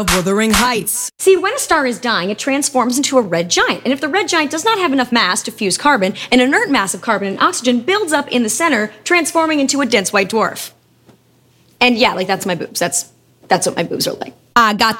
Wuthering Heights. See, when a star is dying, it transforms into a red giant. And if the red giant does not have enough mass to fuse carbon, an inert mass of carbon and oxygen builds up in the center, transforming into a dense white dwarf. And yeah, like that's my boobs. That's what my boobs are like. I got